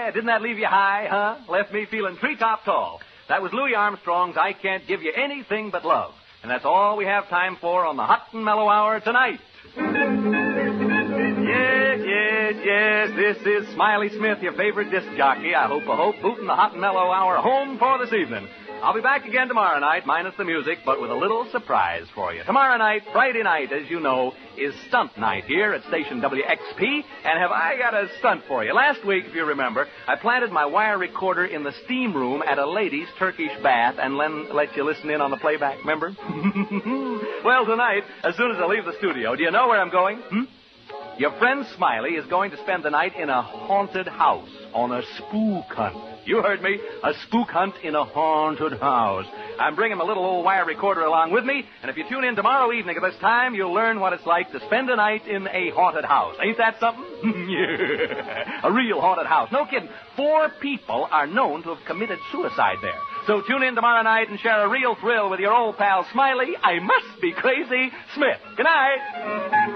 Yeah, didn't that leave you high, huh? Left me feeling treetop tall. That was Louis Armstrong's I Can't Give You Anything But Love. And that's all we have time for on the Hot and Mellow Hour tonight. Yes, this is Smiley Smith, your favorite disc jockey. I hope, booting the Hot and Mellow Hour home for this evening. I'll be back again tomorrow night, minus the music, but with a little surprise for you. Tomorrow night, Friday night, as you know, is stunt night here at station WXP, and have I got a stunt for you. Last week, if you remember, I planted my wire recorder in the steam room at a lady's Turkish bath and let you listen in on the playback, remember? Well, tonight, as soon as I leave the studio, do you know where I'm going? Your friend Smiley is going to spend the night in a haunted house on a spook hunt. You heard me, a spook hunt in a haunted house. I'm bringing my little old wire recorder along with me, and if you tune in tomorrow evening at this time, you'll learn what it's like to spend a night in a haunted house. Ain't that something? Yeah, a real haunted house. No kidding. 4 people are known to have committed suicide there. So tune in tomorrow night and share a real thrill with your old pal Smiley, I must be crazy, Smith. Good night.